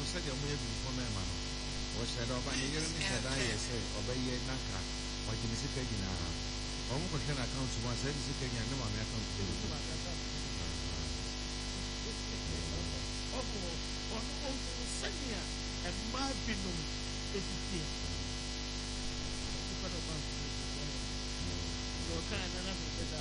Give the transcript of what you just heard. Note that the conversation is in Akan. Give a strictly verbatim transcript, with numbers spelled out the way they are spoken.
said the way before my man. Or said, oh, but you're in the I say, obey ye Naka, or Jimmy Sikagina. Almost can account to one said Sikagina, no one account to you. Sanya and my binum is here. Your kind of